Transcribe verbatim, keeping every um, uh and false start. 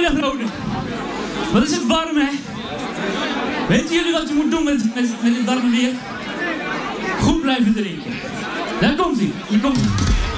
Goedemiddag, Rode. Wat is het warm, hè? Weten jullie wat je moet doen met, met, met dit warme weer? Goed blijven drinken. Daar komt ie. Hier komt ie.